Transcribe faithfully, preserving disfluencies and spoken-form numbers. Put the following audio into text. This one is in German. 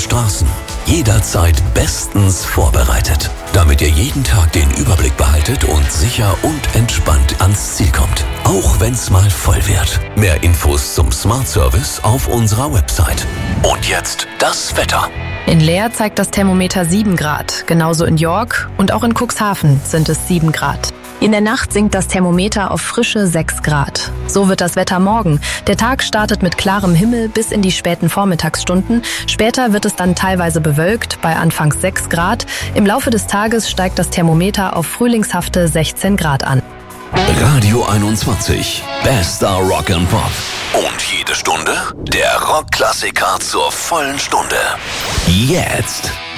Straßen. Jederzeit bestens vorbereitet, damit ihr jeden Tag den Überblick behaltet und sicher und entspannt ans Ziel kommt. Auch wenn's mal voll wird. Mehr Infos zum Smart Service auf unserer Website. Und jetzt das Wetter. In Leer zeigt das Thermometer sieben Grad. Genauso in York und auch in Cuxhaven sind es sieben Grad. In der Nacht sinkt das Thermometer auf frische sechs Grad. So wird das Wetter morgen. Der Tag startet mit klarem Himmel bis in die späten Vormittagsstunden. Später wird es dann teilweise bewölkt, bei anfangs sechs Grad. Im Laufe des Tages steigt das Thermometer auf frühlingshafte sechzehn Grad an. Radio einundzwanzig. Bester Rock and Pop. Und jede Stunde der Rockklassiker zur vollen Stunde. Jetzt